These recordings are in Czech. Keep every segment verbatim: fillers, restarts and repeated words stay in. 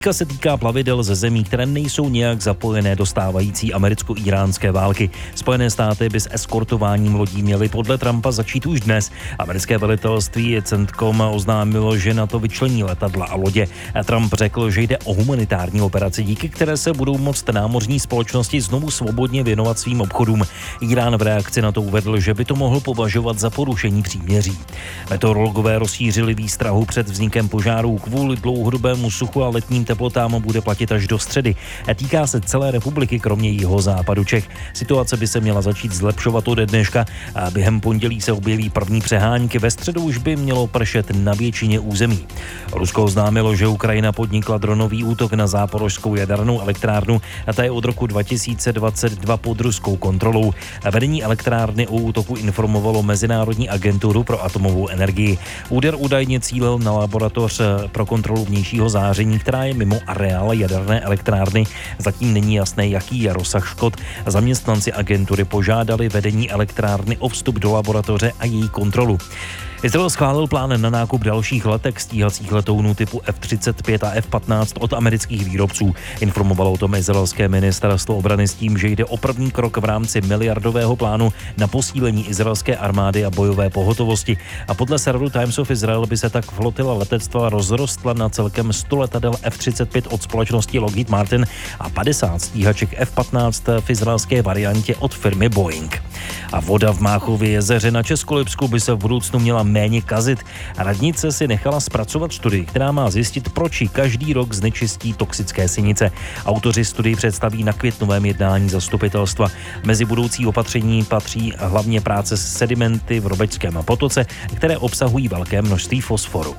Kritika se týká plavidel ze zemí, které nejsou nějak zapojené do stávající americko-íránské války. Spojené státy by s eskortováním lodí měly podle Trumpa začít už dnes. Americké velitelství CENTCOM oznámilo, že na to vyčlení letadla a lodě. Trump řekl, že jde o humanitární operaci, díky které se budou moct námořní společnosti znovu svobodně věnovat svým obchodům. Irán v reakci na to uvedl, že by to mohl považovat za porušení příměří. Meteorologové rozšířili výstrahu před vznikem požárů kvůli dlouhodobému suchu a letním teplotám bude platit až do středy. Týká se celé republiky, kromě jiho západu Čech. Situace by se měla začít zlepšovat ode dneška a během pondělí se objeví první přehánky. Ve středu už by mělo pršet na většině území. Rusko oznámilo, že Ukrajina podnikla dronový útok na záporožskou jadernou elektrárnu a ta je od roku dva tisíce dvacet dva pod ruskou kontrolou. Vedení elektrárny o útoku informovalo Mezinárodní agenturu pro atomovou energii. Úder údajně cílil na laboratoř pro kontrolu vnějšího záření, která je mimo areál jaderné elektrárny. Zatím není jasné, jaký je rozsah škod. Zaměstnanci agentury požádali vedení elektrárny o vstup do laboratoře a její kontrolu. Izrael schválil plán na nákup dalších letek stíhacích letounů typu F třicet pět a F patnáct od amerických výrobců. Informovalo o tom izraelské ministerstvo obrany s tím, že jde o první krok v rámci miliardového plánu na posílení izraelské armády a bojové pohotovosti. A podle serveru Times of Israel by se tak flotila letectva rozrostla na celkem sto letadel F třicet pět od společnosti Lockheed Martin a padesát stíhaček F patnáct v izraelské variantě od firmy Boeing. A voda v Máchově jezeře na Českolipsku by se v budoucnu měla méně kazit. Radnice si nechala zpracovat studii, která má zjistit, proč ji každý rok znečistí toxické sinice. Autoři studii představí na květnovém jednání zastupitelstva. Mezi budoucí opatření patří hlavně práce s sedimenty v Robeckém potoce, které obsahují velké množství fosforu.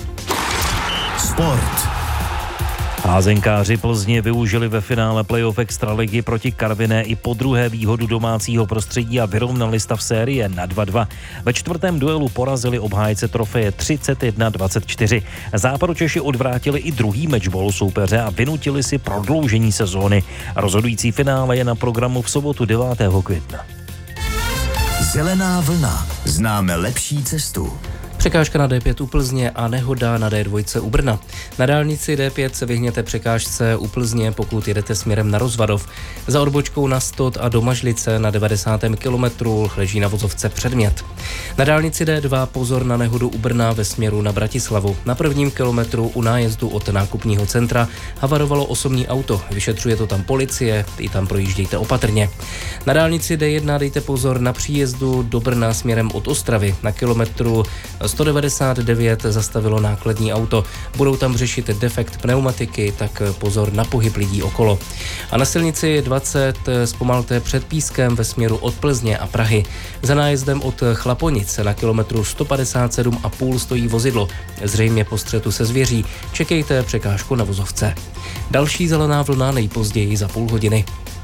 Sport. Házenkáři Plzně využili ve finále playoff extraligy proti Karviné i po druhé výhodu domácího prostředí a vyrovnali stav série na dva dva. Ve čtvrtém duelu porazili obhájce trofeje třicet jedna dvacet čtyři. Západočeši odvrátili i druhý matchball soupeře a vynutili si prodloužení sezóny. Rozhodující finále je na programu v sobotu devátého května. Zelená vlna. Známe lepší cestu. Překážka na D pět u Plzně a nehoda na D dva u Brna. Na dálnici D pět se vyhněte překážce u Plzně, pokud jedete směrem na Rozvadov. Za odbočkou na Stot a do Mažlice na devadesátém kilometru leží na vozovce předmět. Na dálnici D dva pozor na nehodu u Brna ve směru na Bratislavu. Na prvním kilometru u nájezdu od nákupního centra havarovalo osobní auto. Vyšetřuje to tam policie, i tam projíždějte opatrně. Na dálnici D jedna dejte pozor na příjezdu do Brna směrem od Ostravy. Na kilometru sto devadesát devět zastavilo nákladní auto. Budou tam řešit defekt pneumatiky, tak pozor na pohyb lidí okolo. A na silnici dvacet zpomalte před Pískem ve směru od Plzně a Prahy. Za nájezdem od Chlaponic na kilometru sto padesát sedm a půl stojí vozidlo. Zřejmě po střetu se zvěří. Čekejte překážku na vozovce. Další zelená vlna nejpozději za půl hodiny.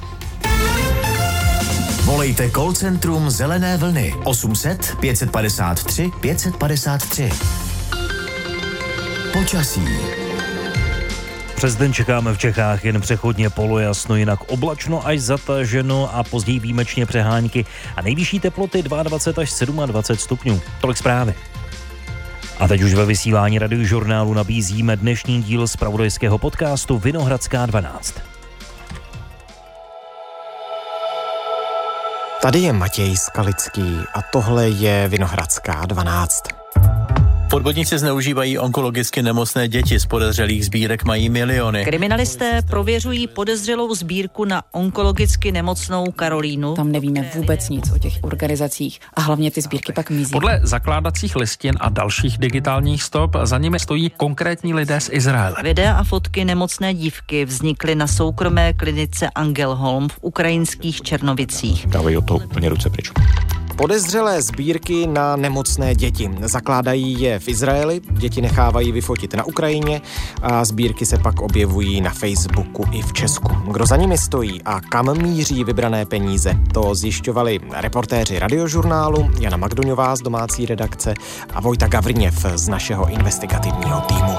Volejte call centrum Zelené vlny osm set pět padesát tři pět padesát tři. Počasí. Přes den čekáme v Čechách jen přechodně polojasno, jinak oblačno až zataženo a později výjimečně přehánky a nejvyšší teploty dvacet dva až dvacet sedm stupňů. Tolik zprávy. A teď už ve vysílání Radiožurnálu nabízíme dnešní díl zpravodajského podcastu Vinohradská dvanáct. Tady je Matěj Skalický a tohle je Vinohradská dvanáct. Podvodníci zneužívají onkologicky nemocné děti, z podezřelých sbírek mají miliony. Kriminalisté prověřují podezřelou sbírku na onkologicky nemocnou Karolínu. Tam nevíme vůbec nic o těch organizacích a hlavně ty sbírky pak mizí. Podle zakládacích listin a dalších digitálních stop za nimi stojí konkrétní lidé z Izraele. Videa a fotky nemocné dívky vznikly na soukromé klinice Angelholm v ukrajinských Černovicích. Dávají od toho úplně ruce pryč. Podezřelé sbírky na nemocné děti. Zakládají je v Izraeli, děti nechávají vyfotit na Ukrajině a sbírky se pak objevují na Facebooku i v Česku. Kdo za nimi stojí a kam míří vybrané peníze, to zjišťovali reportéři Radiožurnálu Jana Magdoňová z domácí redakce a Vojta Gavrněv z našeho investigativního týmu.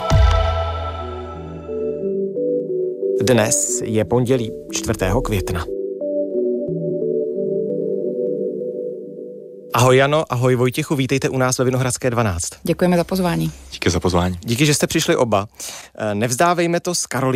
Dnes je pondělí čtvrtého května. Ahoj Jano, ahoj Vojtěchu, vítejte u nás ve Vinohradské dvanáct. Děkujeme za pozvání. Díky za pozvání. Díky, že jste přišli oba. Nevzdávejme to s Karolínou